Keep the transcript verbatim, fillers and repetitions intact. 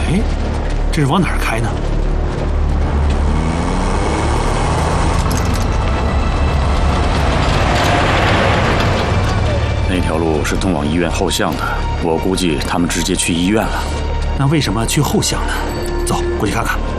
哎，这是往哪儿开呢？ 那条路是通往医院后巷的，我估计他们直接去医院了。 那为什么去后巷呢？走，过去看看。